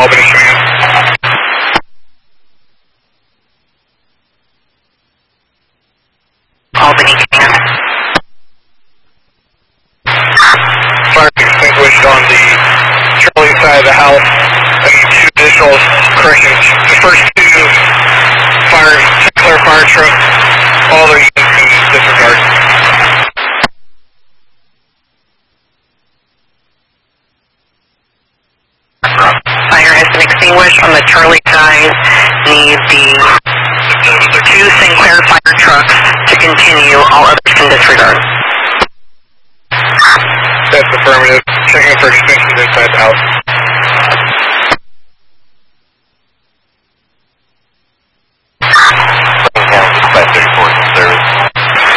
Albany Command. Albany Command. Fire extinguished on the Charlie side of the house. I need 2 additional corrections. The first 2 Sinclair fire trucks, all their units in disregard. Fire has been extinguished on the Charlie side. Need the 2 Sinclair fire trucks to continue. All others can disregard. That's affirmative. Checking for extensions inside the house.